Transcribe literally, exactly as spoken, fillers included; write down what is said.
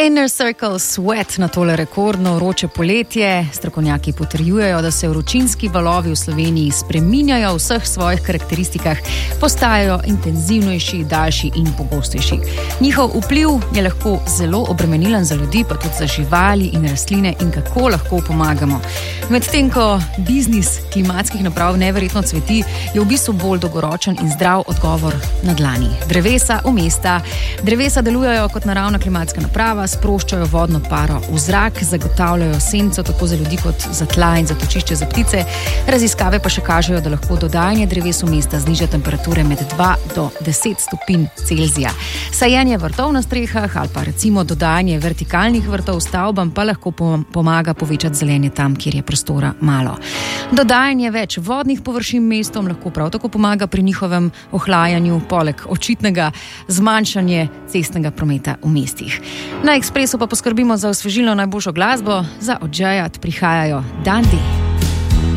Inner Circle Sweat na tole rekordno vroče poletje. Strokovnjaki potrjujejo, da se vročinski valovi v Sloveniji spreminjajo v vseh svojih karakteristikah, postajajo intenzivnejši, daljši in pogostejši. Njihov vpliv je lahko zelo obremenilen za ljudi, pa tudi za živali in rastline in kako lahko pomagamo. Medtem ko biznis klimatskih naprav neverjetno cveti, je v bistvu bolj dolgoročen in zdrav odgovor na dlani. Drevesa v mesta. Drevesa delujejo kot naravna klimatska naprava, sproščajo vodno paro v zrak, zagotavljajo senco tako za ljudi kot za tla in zatočišče za ptice. Raziskave pa še kažejo, da lahko dodajanje dreves v mesta zniža temperature med dva do deset stopinj Celzija. Sajenje vrtov na strehah ali pa recimo dodajanje vertikalnih vrtov stavbam pa lahko pomaga povečati zelenje tam, kjer je prostora malo. Dodajanje več vodnih površin mestom lahko prav tako pomaga pri njihovem ohlajanju, poleg očitnega zmanjšanje cestnega prometa v mestih. Na Ekspresu pa poskrbimo za osvežilno najboljšo glasbo, za odžejat prihajajo Dandi.